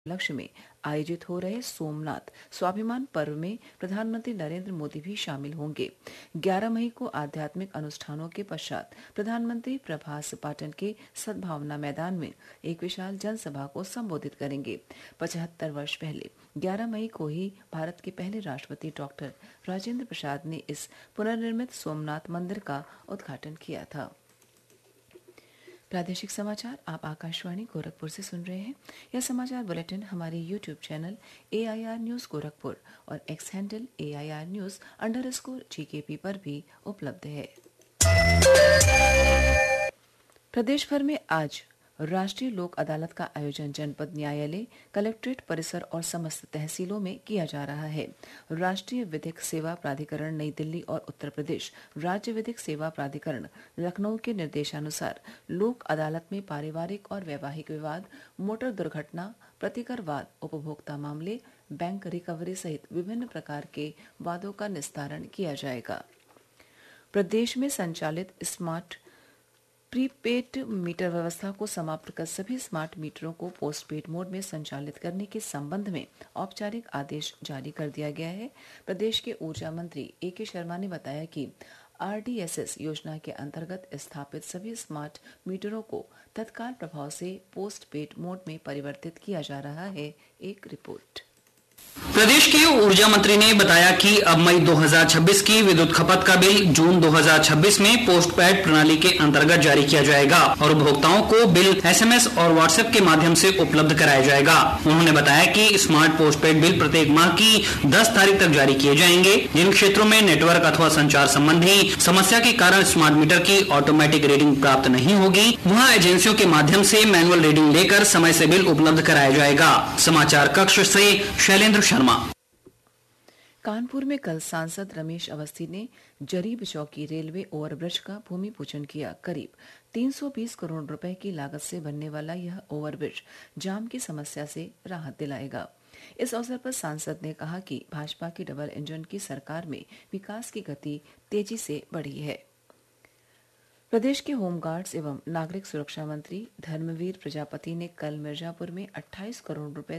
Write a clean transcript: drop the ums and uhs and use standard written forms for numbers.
लक्ष्य में आयोजित हो रहे सोमनाथ स्वाभिमान पर्व में प्रधानमंत्री नरेंद्र मोदी भी शामिल होंगे। 11 मई को आध्यात्मिक अनुष्ठानों के पश्चात प्रधानमंत्री प्रभास पाटन के सद्भावना मैदान में एक विशाल जनसभा को संबोधित करेंगे। 75 वर्ष पहले 11 मई को ही भारत के पहले राष्ट्रपति डॉक्टर राजेंद्र प्रसाद ने इस पुनर्निर्मित सोमनाथ मंदिर का उद्घाटन किया था। प्रादेशिक समाचार आप आकाशवाणी गोरखपुर से सुन रहे हैं। यह समाचार बुलेटिन हमारे YouTube channel AIR news Gorakhpur और एक्स हैंडल AIR न्यूज_GKP पर भी उपलब्ध है। प्रदेश भर में आज राष्ट्रीय लोक अदालत का आयोजन जनपद न्यायालय, कलेक्ट्रेट परिसर और समस्त तहसीलों में किया जा रहा है। राष्ट्रीय विधिक सेवा प्राधिकरण नई दिल्ली और उत्तर प्रदेश राज्य विधिक सेवा प्राधिकरण लखनऊ के निर्देशानुसार लोक अदालत में पारिवारिक और वैवाहिक विवाद, मोटर दुर्घटना, प्रतिकर वाद, उपभोक्ता मामले, बैंक रिकवरी सहित विभिन्न प्रकार के वादों का निस्तारण किया जाएगा। प्रदेश में संचालित स्मार्ट प्रीपेड मीटर व्यवस्था को समाप्त कर सभी स्मार्ट मीटरों को पोस्टपेड मोड में संचालित करने के संबंध में औपचारिक आदेश जारी कर दिया गया है। प्रदेश के ऊर्जा मंत्री AK शर्मा ने बताया कि RDSS योजना के अंतर्गत स्थापित सभी स्मार्ट मीटरों को तत्काल प्रभाव से पोस्टपेड मोड में परिवर्तित किया जा रहा है। एक रिपोर्ट। प्रदेश के ऊर्जा मंत्री ने बताया कि अब मई 2026 की विद्युत खपत का बिल जून 2026 में पोस्टपेड प्रणाली के अंतर्गत जारी किया जाएगा और उपभोक्ताओं को बिल SMS और WhatsApp के माध्यम से उपलब्ध कराया जाएगा। उन्होंने बताया कि स्मार्ट पोस्टपेड बिल प्रत्येक माह की 10 तारीख तक जारी किए जाएंगे। जिन क्षेत्रों में नेटवर्क अथवा संचार संबंधी समस्या के कारण स्मार्ट मीटर की ऑटोमेटिक रीडिंग प्राप्त नहीं होगी, वहाँ एजेंसियों के माध्यम से मैनुअल रीडिंग लेकर समय से बिल उपलब्ध कराया जाएगा। समाचार कक्ष से शैलेंद्र शर्मा। कानपुर में कल सांसद रमेश अवस्थी ने जरीब चौकी रेलवे ओवरब्रिज का भूमि पूजन किया। करीब 320 करोड़ रुपए की लागत से बनने वाला यह ओवरब्रिज जाम की समस्या से राहत दिलाएगा। इस अवसर पर सांसद ने कहा कि भाजपा की डबल इंजन की सरकार में विकास की गति तेजी से बढ़ी है। प्रदेश के होमगार्ड्स एवं नागरिक सुरक्षा मंत्री धर्मवीर प्रजापति ने कल मिर्जापुर में 28 करोड़ रुपए